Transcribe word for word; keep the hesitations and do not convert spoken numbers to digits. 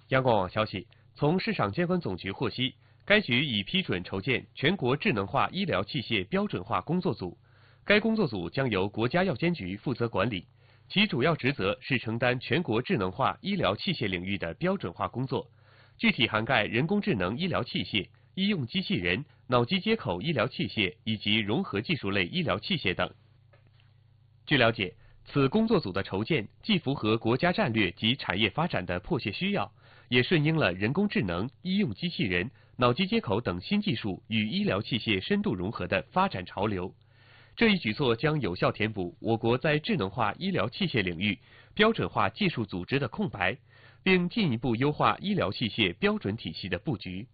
央广网消息，从市场监管总局获悉，该局已批准筹建全国智能化医疗器械标准化工作组，该工作组将由国家药监局负责管理，其主要职责是承担全国智能化医疗器械领域的标准化工作，具体涵盖人工智能医疗器械、医用机器人、脑机接口医疗器械以及融合技术类医疗器械等。据了解，此工作组的筹建既符合国家战略及产业发展的迫切需要，也顺应了人工智能、医用机器人、脑机接口等新技术与医疗器械深度融合的发展潮流。这一举措将有效填补我国在智能化医疗器械领域标准化技术组织的空白，并进一步优化医疗器械标准体系的布局。